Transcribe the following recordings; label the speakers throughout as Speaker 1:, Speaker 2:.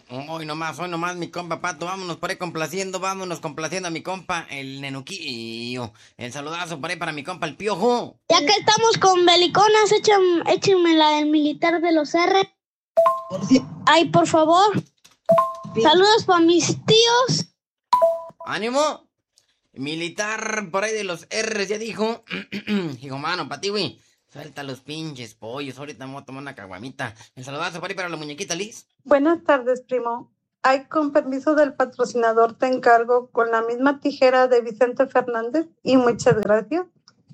Speaker 1: Hoy nomás, mi compa Pato, vámonos por ahí complaciendo a mi compa, el Nenuquillo. El saludazo por ahí para mi compa, el Piojo.
Speaker 2: Ya que estamos con beliconas, échenme la del militar de los R. Ay, por favor. Saludos para mis tíos.
Speaker 1: ¡Ánimo! Militar por ahí de los R's, ya dijo. Hijo, mano, pa' ti, güey. Suelta los pinches pollos. Ahorita me voy a tomar una caguamita. El saludazo por ahí para la muñequita Liz.
Speaker 3: Buenas tardes, primo. Ay, con permiso del patrocinador, te encargo con la misma tijera de Vicente Fernández y muchas gracias.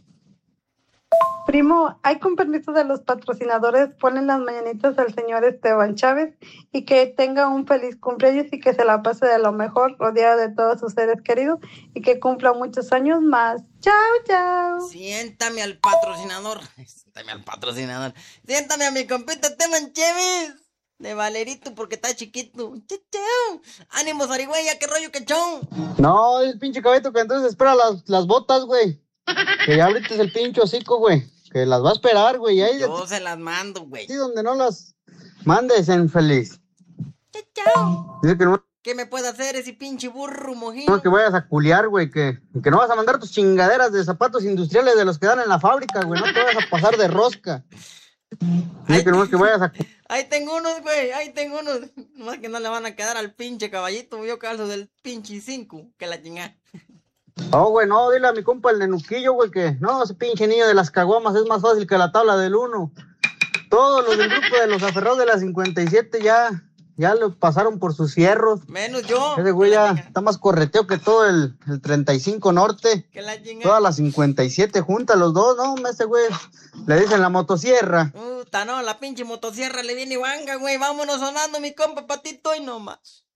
Speaker 3: Primo, hay con permiso de los patrocinadores, ponen las mañanitas al señor Esteban Chávez y que tenga un feliz cumpleaños y que se la pase de lo mejor, rodeado de todos sus seres queridos y que cumpla muchos años más. Chao, chao.
Speaker 1: Siéntame al patrocinador. Siéntame a mi compita Esteban Chévez. De Valerito porque está chiquito. Chao. Ánimo, zarigüeya, qué rollo, qué chon.
Speaker 4: No, el pinche cabeto que entonces espera las botas, güey. Que ya abriste el pinche hocico, güey. Que las va a esperar, güey. Ahí
Speaker 1: Yo se las mando, güey.
Speaker 4: sí, donde no las mandes, infeliz.
Speaker 1: Chao.
Speaker 4: Dice que no,
Speaker 1: ¿Qué me puede hacer ese pinche burro mojino?
Speaker 4: no que vayas a culiar, güey. Que no vas a mandar tus chingaderas de zapatos industriales de los que dan en la fábrica, güey. No te vas a pasar de rosca. Dice que no es que vayas a...
Speaker 1: Ahí tengo unos, güey. Nomás que no le van a quedar al pinche caballito. Yo calzo del pinche 5. Que la chingada.
Speaker 4: No, güey, no, dile a mi compa el Nenuquillo, güey, que no, ese pinche niño de las caguamas es más fácil que la tabla del 1. Todos los del grupo de los aferrados de la 57 ya lo pasaron por sus fierros.
Speaker 1: Menos yo.
Speaker 4: Ese güey ya está más correteo que todo el 35 norte.
Speaker 1: Que la chingada.
Speaker 4: Todas las 57 juntas, los dos, no, ese güey le dicen la motosierra.
Speaker 1: Puta, no, la pinche motosierra le viene guanga, güey. Vámonos sonando, mi compa Patito, y nomás.